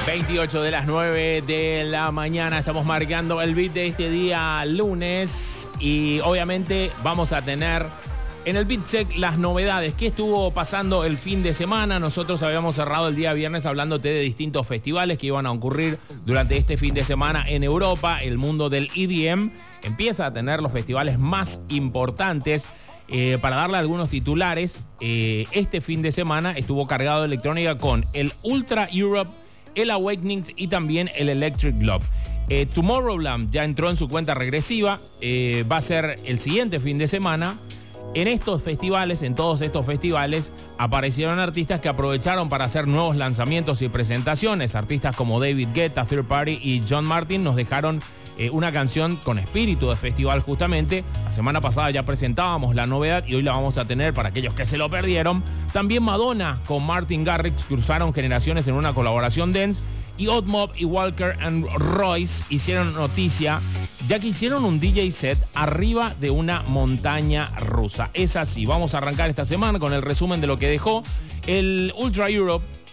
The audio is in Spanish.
28 de las 9 de la mañana, estamos marcando el beat de este día lunes y obviamente vamos a tener en el Beat Check las novedades. ¿Qué estuvo pasando el fin de semana? Nosotros habíamos cerrado el día viernes hablándote de distintos festivales que iban a ocurrir durante este fin de semana en Europa. El mundo del EDM empieza a tener los festivales más importantes. Para darle algunos titulares, este fin de semana estuvo cargado de electrónica con el Ultra Europe, el Awakenings y también el Electric Globe. Tomorrowland ya entró en su cuenta regresiva, va a ser el siguiente fin de semana. En estos festivales, en todos estos festivales, aparecieron artistas que aprovecharon para hacer nuevos lanzamientos y presentaciones. Artistas como David Guetta, Third Party y John Martin nos dejaron una canción con espíritu de festival justamente. La semana pasada ya presentábamos la novedad y hoy la vamos a tener para aquellos que se lo perdieron. También Madonna con Martin Garrix cruzaron generaciones en una colaboración dance. Y Odd Mob y Walker and Royce hicieron noticia, ya que hicieron un DJ set arriba de una montaña rusa. Es así, vamos a arrancar esta semana con el resumen de lo que dejó el Ultra Europe.